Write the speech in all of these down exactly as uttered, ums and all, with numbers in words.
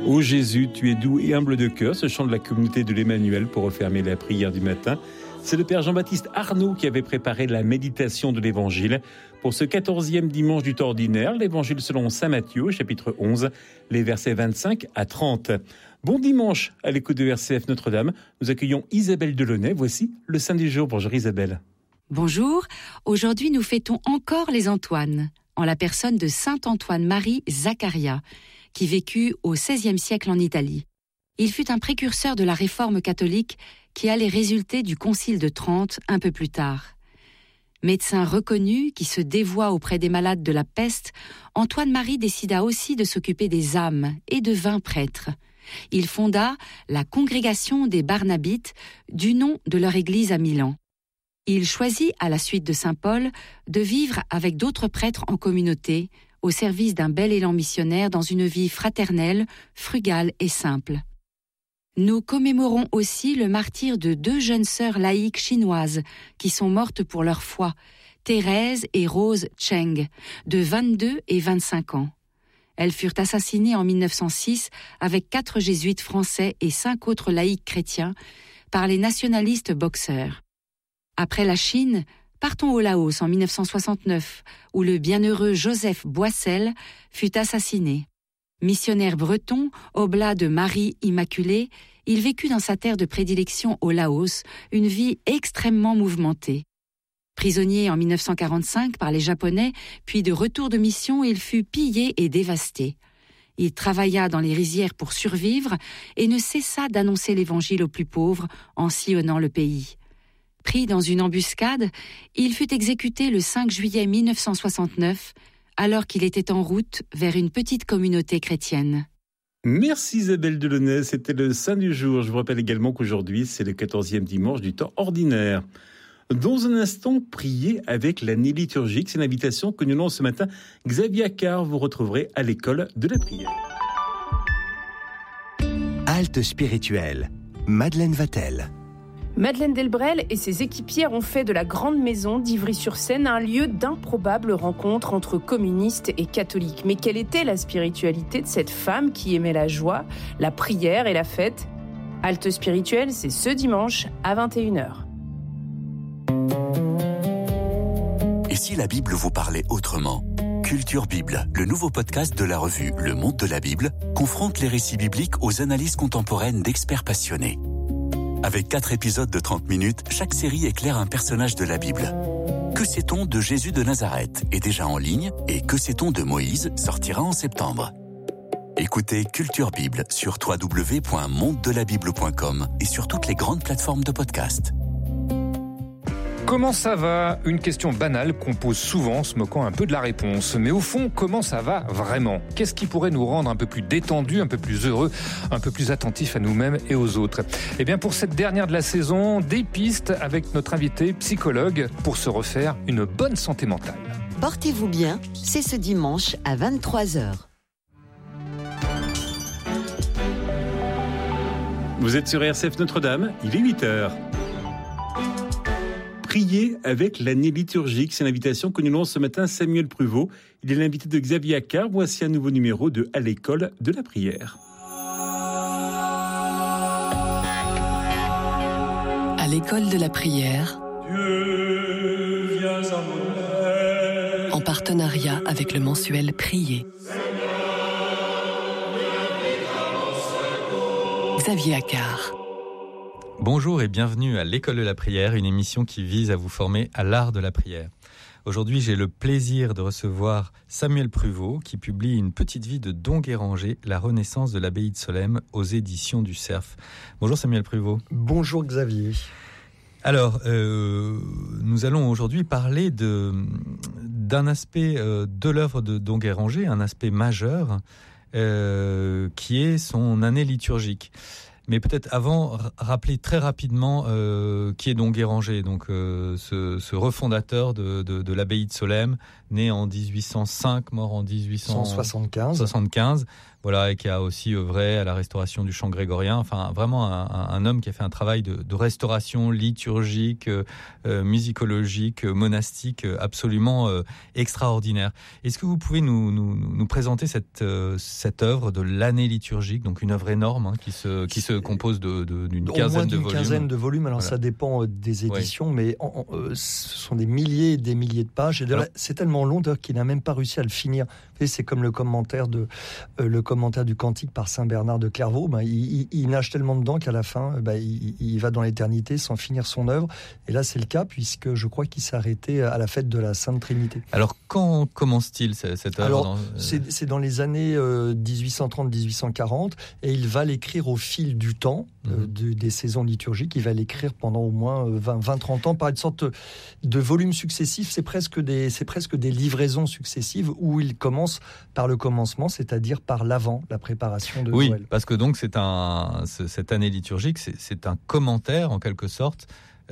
Ô Jésus, tu es doux et humble de cœur, ce chant de la communauté de l'Emmanuel pour refermer la prière du matin. C'est le Père Jean-Baptiste Arnaud qui avait préparé la méditation de l'Évangile pour ce quatorzième dimanche du temps ordinaire, l'Évangile selon saint Matthieu, chapitre onze, les versets vingt-cinq à trente. Bon dimanche à l'écoute de R C F Notre-Dame. Nous accueillons Isabelle Delaunay. Voici le Saint du jour. Bonjour Isabelle. Bonjour. Aujourd'hui, nous fêtons encore les Antoines, en la personne de saint Antoine-Marie Zaccaria, qui vécut au seizième siècle en Italie. Il fut un précurseur de la réforme catholique qui allait résulter du Concile de Trente un peu plus tard. Médecin reconnu qui se dévoua auprès des malades de la peste, Antoine-Marie décida aussi de s'occuper des âmes et devint prêtre. Il fonda la congrégation des Barnabites, du nom de leur église à Milan. Il choisit, à la suite de saint Paul, de vivre avec d'autres prêtres en communauté, au service d'un bel élan missionnaire dans une vie fraternelle, frugale et simple. Nous commémorons aussi le martyre de deux jeunes sœurs laïques chinoises qui sont mortes pour leur foi, Thérèse et Rose Cheng, de vingt-deux et vingt-cinq ans. Elles furent assassinées en mille neuf cent six avec quatre jésuites français et cinq autres laïcs chrétiens par les nationalistes boxeurs. Après la Chine, partons au Laos en mille neuf cent soixante-neuf, où le bienheureux Joseph Boissel fut assassiné. Missionnaire breton, oblat de Marie Immaculée, il vécut dans sa terre de prédilection au Laos une vie extrêmement mouvementée. Prisonnier en mille neuf cent quarante-cinq par les Japonais, puis de retour de mission, il fut pillé et dévasté. Il travailla dans les rizières pour survivre et ne cessa d'annoncer l'Évangile aux plus pauvres en sillonnant le pays. Pris dans une embuscade, il fut exécuté le cinq juillet mille neuf cent soixante-neuf, alors qu'il était en route vers une petite communauté chrétienne. Merci Isabelle Delaunay, c'était le Saint du jour. Je vous rappelle également qu'aujourd'hui, c'est le quatorzième dimanche du temps ordinaire. Dans un instant, priez avec l'année liturgique. C'est une invitation que nous lançons ce matin. Xavier Accard, vous retrouverez à l'école de la prière. Halte spirituelle, Madeleine Vatel. Madeleine Delbrel et ses équipières ont fait de la Grande Maison d'Ivry-sur-Seine un lieu d'improbables rencontres entre communistes et catholiques. Mais quelle était la spiritualité de cette femme qui aimait la joie, la prière et la fête ? Halte spirituelle, c'est ce dimanche à vingt et une heures. Et si la Bible vous parlait autrement ? Culture Bible, le nouveau podcast de la revue Le Monde de la Bible, confronte les récits bibliques aux analyses contemporaines d'experts passionnés. Avec quatre épisodes de trente minutes, chaque série éclaire un personnage de la Bible. Que sait-on de Jésus de Nazareth est déjà en ligne et Que sait-on de Moïse sortira en septembre. Écoutez Culture Bible sur w w w point monde de la bible point com et sur toutes les grandes plateformes de podcast. Comment ça va ? Une question banale qu'on pose souvent, se moquant un peu de la réponse. Mais au fond, comment ça va vraiment ? Qu'est-ce qui pourrait nous rendre un peu plus détendus, un peu plus heureux, un peu plus attentifs à nous-mêmes et aux autres ? Eh bien, pour cette dernière de la saison, des pistes avec notre invité psychologue pour se refaire une bonne santé mentale. Portez-vous bien, c'est ce dimanche à vingt-trois heures. Vous êtes sur R C F Notre-Dame, il est huit heures. Prier avec l'année liturgique, c'est l'invitation que nous lançons ce matin Samuel Pruvot. Il est l'invité de Xavier Accard. Voici un nouveau numéro de À l'école de la prière. À l'école de la prière, Dieu, viens à mon aide. En partenariat avec le mensuel Prier. Xavier Accard. Bonjour et bienvenue à l'École de la prière, une émission qui vise à vous former à l'art de la prière. Aujourd'hui, j'ai le plaisir de recevoir Samuel Pruvot qui publie une petite vie de Don Guéranger, la renaissance de l'abbaye de Solesmes aux éditions du Cerf. Bonjour Samuel Pruvot. Bonjour Xavier. Alors, euh, nous allons aujourd'hui parler de, d'un aspect euh, de l'œuvre de Don Guéranger, un aspect majeur, euh, qui est son année liturgique. Mais peut-être avant, rappeler très rapidement euh, qui est Don Guéranger, donc euh, ce, ce refondateur de, de, de l'abbaye de Solesmes, né en dix-huit cent cinq, mort en dix-huit cent soixante-quinze. voilà, et qui a aussi œuvré à la restauration du chant grégorien. Enfin, vraiment un, un, un homme qui a fait un travail de, de restauration liturgique, euh, euh, musicologique, euh, monastique, euh, absolument euh, extraordinaire. Est-ce que vous pouvez nous, nous, nous présenter cette, euh, cette œuvre de l'année liturgique, donc une œuvre énorme hein, qui, se, qui se compose de, de, d'une quinzaine de volumes. quinzaine de volumes, alors voilà. Ça dépend euh, des éditions, oui. mais en, en, euh, ce sont des milliers et des milliers de pages. Et de là, c'est tellement long d'ailleurs qu'il n'a même pas réussi à le finir. Vous savez, c'est comme le commentaire, de, euh, le commentaire du Cantique par saint Bernard de Clairvaux. Ben, il, il, il nage tellement dedans qu'à la fin, ben, il, il va dans l'éternité sans finir son œuvre. Et là, c'est le cas, puisque je crois qu'il s'est arrêté à la fête de la Sainte Trinité. Alors, quand commence-t-il cette œuvre? Alors, dans, euh... c'est, c'est dans les années euh, dix-huit cent trente à dix-huit cent quarante, et il va l'écrire au fil du temps, mmh. euh, de, des saisons liturgiques. Il va l'écrire pendant au moins vingt à trente ans, par une sorte de volume successif. C'est presque des, c'est presque des livraisons successives où il commence par le commencement, c'est-à-dire par l'avant, la préparation de oui, Noël. Oui, parce que donc c'est un, cette année liturgique, c'est, c'est un commentaire en quelque sorte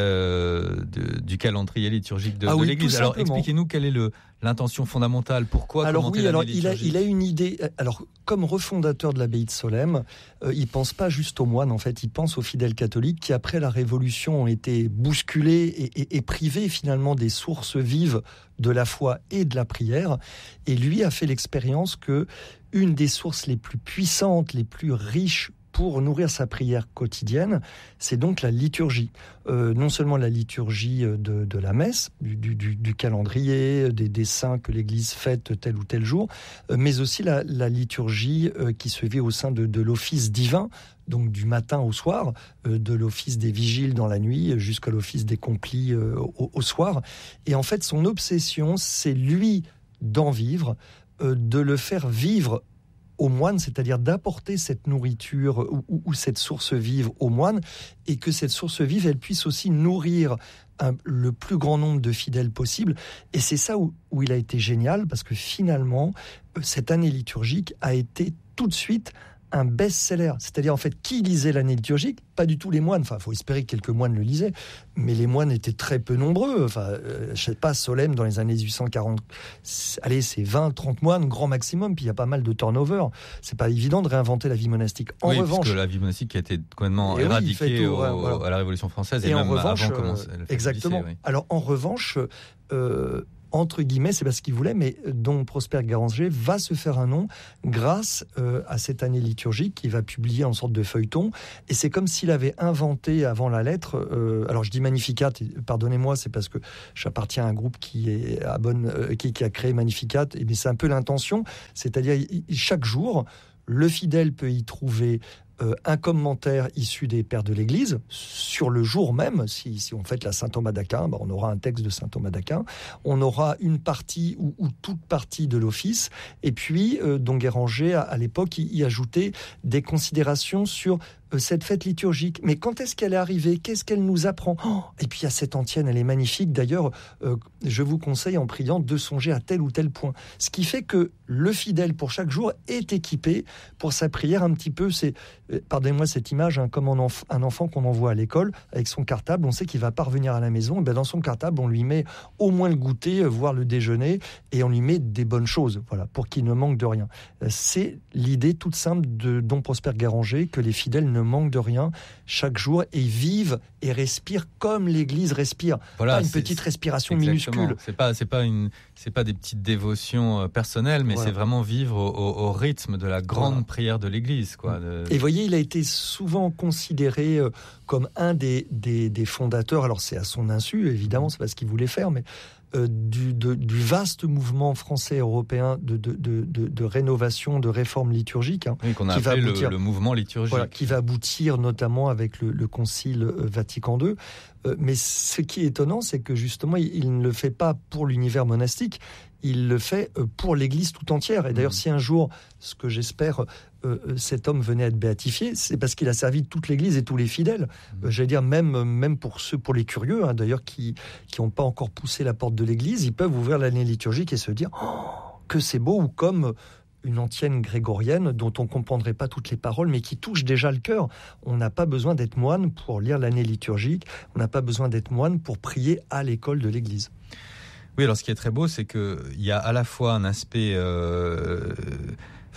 euh, de, du calendrier liturgique de, ah de oui, l'Église. Alors expliquez-nous quelle est le, l'intention fondamentale, pourquoi alors, commenter oui, l'année alors, liturgique? il a, il a une idée. Alors, comme refondateur de l'abbaye de Solesmes, euh, il pense pas juste aux moines, en fait, il pense aux fidèles catholiques qui, après la Révolution, ont été bousculés et, et, et privés finalement des sources vives de la foi et de la prière. Et lui a fait l'expérience que une des sources les plus puissantes, les plus riches pour nourrir sa prière quotidienne, c'est donc la liturgie. Euh, non seulement la liturgie de, de la messe, du, du, du calendrier, des, des saints que l'Église fête tel ou tel jour, euh, mais aussi la, la liturgie euh, qui se vit au sein de, de l'office divin, donc du matin au soir, euh, de l'office des vigiles dans la nuit jusqu'à l'office des complis euh, au, au soir. Et en fait, son obsession, c'est lui d'en vivre, euh, de le faire vivre aux moines, c'est-à-dire d'apporter cette nourriture ou, ou, ou cette source vive aux moines, et que cette source vive, elle puisse aussi nourrir un, le plus grand nombre de fidèles possible. Et c'est ça où, où il a été génial, parce que finalement, cette année liturgique a été tout de suite un best-seller. C'est-à-dire, en fait, qui lisait l'année liturgique? Pas du tout les moines. Enfin, il faut espérer que quelques moines le lisaient. Mais les moines étaient très peu nombreux. Enfin, euh, je sais pas, Solesmes, dans les années dix-huit cent quarante, c'est, allez, c'est vingt, trente moines, grand maximum. Puis il y a pas mal de turnover. C'est pas évident de réinventer la vie monastique. En oui, revanche. parce que la vie monastique a été complètement oui, éradiquée tout, au, ouais, voilà. à la Révolution française. Et, et même en revanche, avant comment euh, exactement. Lycée, oui. Alors, en revanche, euh, entre guillemets, c'est pas ce qu'il voulait, mais dont Prosper Garanger va se faire un nom grâce euh, à cette année liturgique qu'il va publier en sorte de feuilleton. Et c'est comme s'il avait inventé avant la lettre, euh, alors je dis Magnificat, pardonnez-moi, c'est parce que j'appartiens à un groupe qui, est à bonne, euh, qui, qui a créé Magnificat, et mais c'est un peu l'intention, c'est-à-dire chaque jour, le fidèle peut y trouver Euh, un commentaire issu des pères de l'Église. Sur le jour même, si, si on fête la Saint Thomas d'Aquin, ben on aura un texte de Saint Thomas d'Aquin. On aura une partie ou, ou toute partie de l'office. Et puis, euh, Don Guéranger, à, à l'époque, y, y ajoutait des considérations sur euh, cette fête liturgique. Mais quand est-ce qu'elle est arrivée? Qu'est-ce qu'elle nous apprend? oh, Et puis, il y a cette antienne, elle est magnifique. D'ailleurs, euh, je vous conseille, en priant, de songer à tel ou tel point. Ce qui fait que le fidèle, pour chaque jour, est équipé pour sa prière un petit peu. C'est Pardonnez-moi cette image, hein, comme un, enf- un enfant qu'on envoie à l'école avec son cartable, on sait qu'il va pas revenir à la maison. Et ben dans son cartable, on lui met au moins le goûter, voire le déjeuner, et on lui met des bonnes choses, voilà, pour qu'il ne manque de rien. C'est l'idée toute simple de Don Prosper Garanger, que les fidèles ne manquent de rien chaque jour et vivent et respirent comme l'Église respire. Voilà, pas une petite respiration exactement. minuscule. C'est pas, c'est pas une, c'est pas des petites dévotions personnelles, mais voilà. C'est vraiment vivre au, au, au rythme de la grande voilà. prière de l'Église, quoi. De... Et voyez, il a été souvent considéré euh, comme un des, des, des fondateurs, alors c'est à son insu, évidemment, c'est pas ce qu'il voulait faire, mais euh, du, de, du vaste mouvement français et européen de, de, de, de, de rénovation, de réforme liturgique. Hein, oui, qu'on a qui appelé va aboutir, le, le mouvement liturgique. Voilà, qui va aboutir notamment avec le, le Concile Vatican deux. Euh, mais ce qui est étonnant, c'est que justement, il, il ne le fait pas pour l'univers monastique, il le fait pour l'Église tout entière. Et d'ailleurs, mmh. si un jour, ce que j'espère, euh, cet homme venait à être béatifié, c'est parce qu'il a servi toute l'Église et tous les fidèles. Mmh. Euh, j'allais dire, même, même pour ceux, pour les curieux, hein, d'ailleurs, qui qui n'ont pas encore poussé la porte de l'Église, ils peuvent ouvrir l'année liturgique et se dire oh, que c'est beau, ou comme une antienne grégorienne dont on ne comprendrait pas toutes les paroles, mais qui touche déjà le cœur. On n'a pas besoin d'être moine pour lire l'année liturgique, on n'a pas besoin d'être moine pour prier à l'école de l'Église. Oui, alors ce qui est très beau, c'est qu'il y a à la fois un aspect... Euh,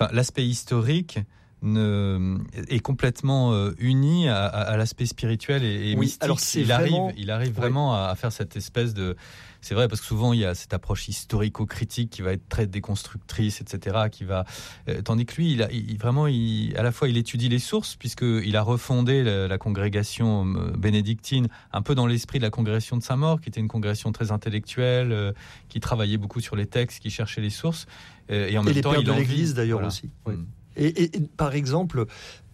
enfin, l'aspect historique ne, est complètement euh, uni à, à, à l'aspect spirituel et, et oui, mystique. Alors c'est il, vraiment... arrive, il arrive vraiment oui. à, à faire cette espèce de... C'est vrai, parce que souvent, il y a cette approche historico-critique qui va être très déconstructrice, et cetera, qui va... Euh, tandis que lui, il a, il, vraiment, il, à la fois, il étudie les sources, puisqu'il a refondé la, la congrégation bénédictine, un peu dans l'esprit de la congrégation de Saint-Maur, qui était une congrégation très intellectuelle, euh, qui travaillait beaucoup sur les textes, qui cherchait les sources. Euh, et en même et temps, les il pères de envie, l'Église, d'ailleurs, voilà. aussi. Oui. Mm. Et, et, et par exemple,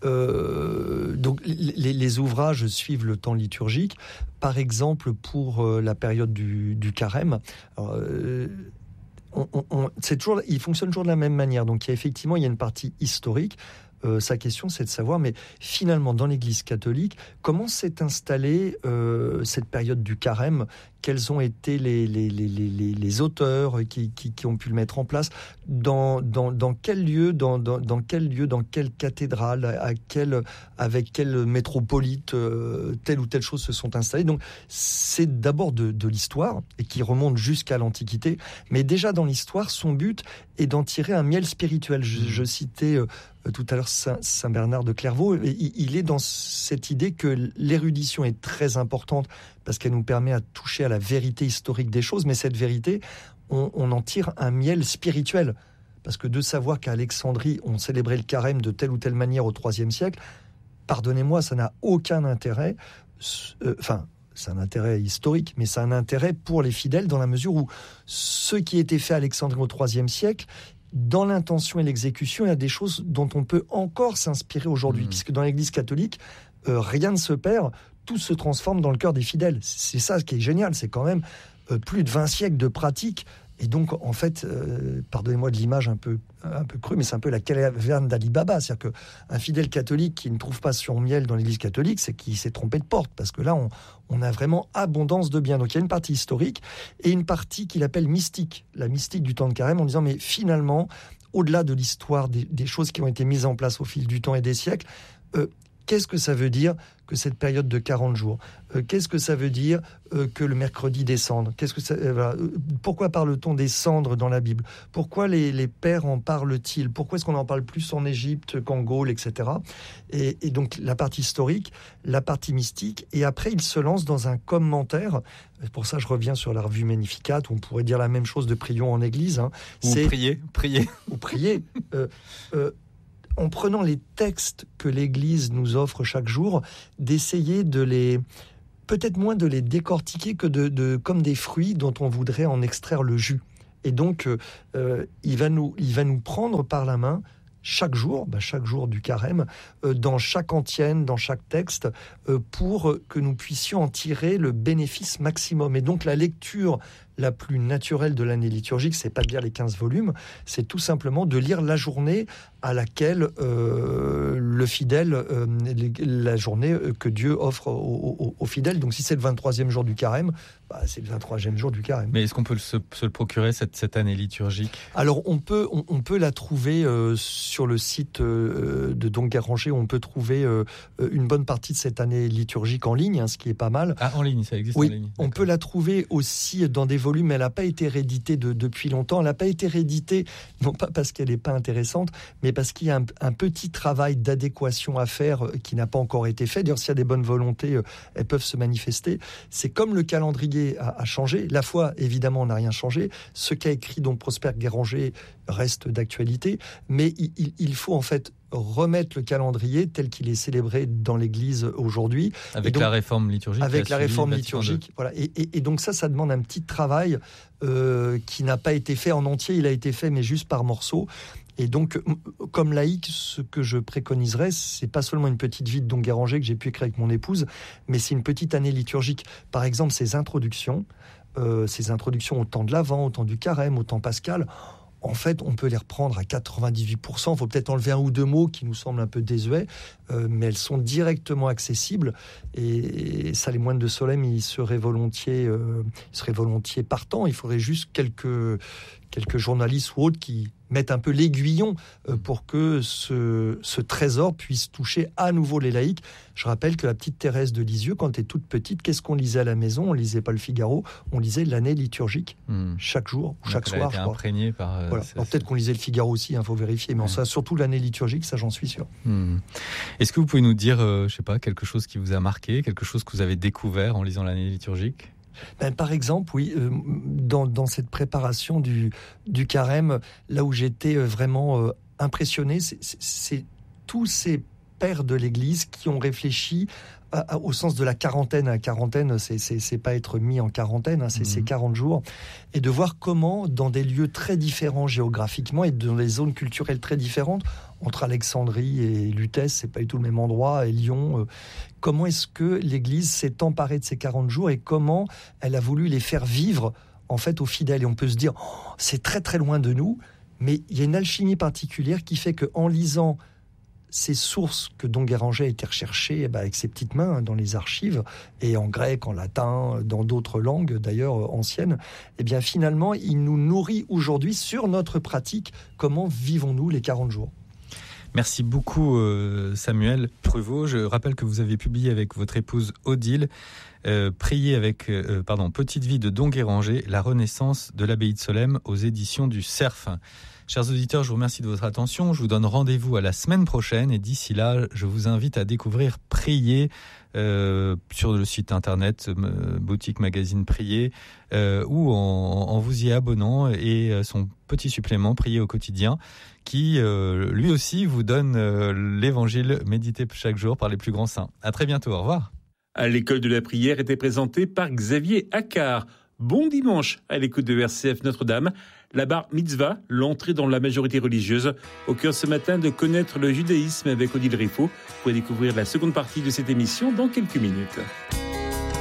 euh, donc les, les ouvrages suivent le temps liturgique. Par exemple, pour euh, la période du, du carême, alors, euh, on, on, on, c'est toujours, il fonctionne toujours de la même manière. Donc, il y a effectivement, il y a une partie historique. Euh, sa question, c'est de savoir, mais finalement, dans l'Église catholique, comment s'est installée euh, cette période du carême ? Quels ont été les, les, les, les, les auteurs qui, qui, qui ont pu le mettre en place ? Dans, dans, dans quel lieu, dans, dans, dans quel lieu, dans quelle cathédrale, à quel, avec quel métropolite euh, telle ou telle chose se sont installés ? Donc, c'est d'abord de, de l'histoire, et qui remonte jusqu'à l'Antiquité. Mais déjà dans l'histoire, son but est d'en tirer un miel spirituel. Je, je citais euh, tout à l'heure Saint, Saint Bernard de Clairvaux. Il, il est dans cette idée que l'érudition est très importante, parce qu'elle nous permet à toucher à la vérité historique des choses, mais cette vérité, on, on en tire un miel spirituel. Parce que de savoir qu'à Alexandrie, on célébrait le carême de telle ou telle manière au troisième siècle, pardonnez-moi, ça n'a aucun intérêt. Euh, enfin, c'est un intérêt historique, mais c'est un intérêt pour les fidèles, dans la mesure où ce qui était fait à Alexandrie au troisième siècle, dans l'intention et l'exécution, il y a des choses dont on peut encore s'inspirer aujourd'hui, mmh. puisque dans l'Église catholique, euh, rien ne se perd, tout se transforme dans le cœur des fidèles. C'est ça qui est génial, c'est quand même euh, plus de vingt siècles de pratique. Et donc, en fait, euh, pardonnez-moi de l'image un peu, un peu crue, mais c'est un peu la caverne d'Ali Baba. C'est-à-dire qu'un fidèle catholique qui ne trouve pas son miel dans l'Église catholique, c'est qu'il s'est trompé de porte, parce que là, on, on a vraiment abondance de biens. Donc, il y a une partie historique et une partie qu'il appelle mystique, la mystique du temps de carême, en disant, mais finalement, au-delà de l'histoire des, des choses qui ont été mises en place au fil du temps et des siècles, euh, qu'est-ce que ça veut dire que cette période de quarante jours ? euh, Qu'est-ce que ça veut dire euh, que le mercredi des cendres ? Qu'est-ce que ça, euh, voilà. Pourquoi parle-t-on des cendres dans la Bible ? Pourquoi les, les pères en parlent-ils ? Pourquoi est-ce qu'on en parle plus en Égypte qu'en Gaule, et cetera. et, et donc la partie historique, la partie mystique, et après il se lance dans un commentaire. Pour ça, je reviens sur la revue Magnificat, où on pourrait dire la même chose de Prions en Église. Hein. Ou C'est... prier, prier. Ou prier. euh, euh, en prenant les textes que l'Église nous offre chaque jour, d'essayer de les, peut-être moins de les décortiquer que de, de comme des fruits dont on voudrait en extraire le jus. Et donc, euh, il va nous, il va nous prendre par la main chaque jour, bah chaque jour du carême, euh, dans chaque antienne, dans chaque texte, euh, pour que nous puissions en tirer le bénéfice maximum. Et donc, la lecture la plus naturelle de l'année liturgique, c'est pas de lire les quinze volumes, c'est tout simplement de lire la journée à laquelle euh, le fidèle, euh, la journée que Dieu offre aux, aux, aux fidèles. Donc si c'est le vingt-troisième jour du carême, bah, c'est le vingt-troisième jour du carême. Mais est-ce qu'on peut se, se le procurer cette, cette année liturgique ? Alors on peut, on, on peut la trouver euh, sur le site euh, de Don Guéranger, on peut trouver euh, une bonne partie de cette année liturgique en ligne, hein, ce qui est pas mal. Ah, en ligne, ça existe oui, en ligne. D'accord. On peut la trouver aussi dans des volume, mais elle n'a pas été rééditée de, depuis longtemps. Elle n'a pas été rééditée, non pas parce qu'elle n'est pas intéressante, mais parce qu'il y a un, un petit travail d'adéquation à faire euh, qui n'a pas encore été fait. D'ailleurs, s'il y a des bonnes volontés, euh, elles peuvent se manifester. C'est comme le calendrier a, a changé. La foi, évidemment, n'a rien changé. Ce qu'a écrit donc Prosper Guéranger reste d'actualité, mais il, il, il faut en fait remettre le calendrier tel qu'il est célébré dans l'Église aujourd'hui. Avec donc, la réforme liturgique. Avec la réforme liturgique. Voilà. Et, et, et donc ça, ça demande un petit travail euh, qui n'a pas été fait en entier. Il a été fait, mais juste par morceaux. Et donc, comme laïc, ce que je préconiserais, c'est pas seulement une petite vie de Don Guéranger que j'ai pu écrire avec mon épouse, mais c'est une petite année liturgique. Par exemple, ces introductions, euh, ces introductions au temps de l'Avent, au temps du Carême, au temps pascal, en fait, on peut les reprendre à quatre-vingt-dix-huit pour cent. Il faut peut-être enlever un ou deux mots qui nous semblent un peu désuets, euh, mais elles sont directement accessibles. Et, et ça, les moines de Solesmes, ils seraient volontiers, euh, ils seraient volontiers partants. Il faudrait juste quelques, quelques journalistes ou autres qui mettent un peu l'aiguillon euh, pour que ce, ce trésor puisse toucher à nouveau les laïcs. Je rappelle que la petite Thérèse de Lisieux, quand elle était toute petite, qu'est-ce qu'on lisait à la maison ? On lisait pas le Figaro, on lisait l'année liturgique, mmh. chaque jour, ou chaque Donc, soir. Elle a été imprégnée par... Euh, voilà. Alors, peut-être qu'on lisait le Figaro aussi, il hein, faut vérifier, mais mmh. ça, surtout l'année liturgique, ça j'en suis sûr. Mmh. Est-ce que vous pouvez nous dire, euh, je sais pas, quelque chose qui vous a marqué, quelque chose que vous avez découvert en lisant l'année liturgique ? Ben, par exemple, oui, euh, dans, dans cette préparation du, du carême, là où j'étais vraiment euh, impressionné, c'est, c'est, c'est tous ces pères de l'Église qui ont réfléchi à, à, au sens de la quarantaine. La quarantaine, c'est, c'est, c'est pas être mis en quarantaine, hein, c'est, mmh. c'est quarante jours. Et de voir comment, dans des lieux très différents géographiquement et dans des zones culturelles très différentes, entre Alexandrie et Lutèce, c'est pas du tout le même endroit, et Lyon, euh, comment est-ce que l'Église s'est emparée de ces quarante jours et comment elle a voulu les faire vivre en fait aux fidèles. Et on peut se dire, oh, c'est très très loin de nous, mais il y a une alchimie particulière qui fait qu'en lisant ces sources que Don Guéranger a été recherché eh ben, avec ses petites mains hein, dans les archives, et en grec, en latin, dans d'autres langues d'ailleurs euh, anciennes, eh bien finalement il nous nourrit aujourd'hui sur notre pratique, comment vivons-nous les quarante jours. Merci beaucoup euh, Samuel Pruvot. Je rappelle que vous avez publié avec votre épouse Odile euh, Prier avec euh, pardon, Petite vie de Don Guéranger, la renaissance de l'abbaye de Solesmes aux éditions du Cerf. Chers auditeurs, je vous remercie de votre attention. Je vous donne rendez-vous à la semaine prochaine et d'ici là, je vous invite à découvrir Prier euh, sur le site internet euh, boutique magazine Prier euh, ou en, en vous y abonnant et euh, son petit supplément Prier au quotidien qui euh, lui aussi vous donne euh, l'évangile médité chaque jour par les plus grands saints. À très bientôt, au revoir. À l'école de la prière était présenté par Xavier Accard. Bon dimanche à l'écoute de R C F Notre-Dame. La bar mitzvah, l'entrée dans la majorité religieuse, au cœur ce matin de connaître le judaïsme avec Odile Riffaut. Vous pourrez découvrir la seconde partie de cette émission dans quelques minutes.